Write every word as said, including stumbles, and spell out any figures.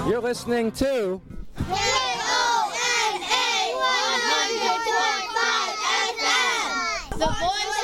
You're listening to K O N A one hundred point five F M, the voice